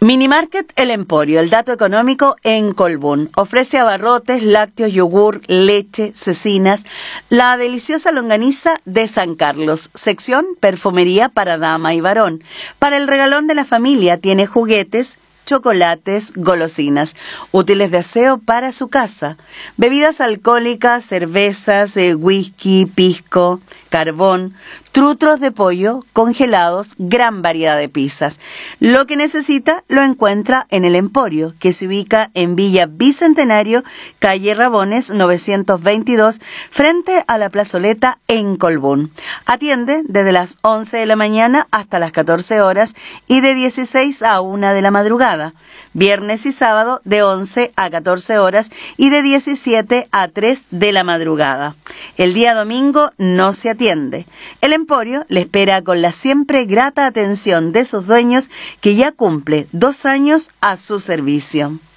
Minimarket El Emporio, el dato económico en Colbún. Ofrece abarrotes, lácteos, yogur, leche, cecinas, la deliciosa longaniza de San Carlos. Sección perfumería para dama y varón. Para el regalón de la familia tiene juguetes, chocolates, golosinas, útiles de aseo para su casa, bebidas alcohólicas, cervezas, whisky, pisco, carbón, trutros de pollo, congelados, gran variedad de pizzas. Lo que necesita lo encuentra en El Emporio, que se ubica en Villa Bicentenario, calle Rabones 922, frente a la plazoleta en Colbún. Atiende desde las 11 de la mañana hasta las 14 horas y de 16 a 1 de la madrugada. Viernes y sábado de 11 a 14 horas y de 17 a 3 de la madrugada. El día domingo no se atiende. El Emporio le espera con la siempre grata atención de sus dueños, que ya cumple 2 años a su servicio.